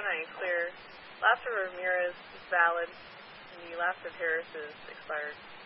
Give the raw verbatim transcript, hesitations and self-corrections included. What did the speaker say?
nine, clear. Last of Ramirez is valid, and the last of Harris is expired.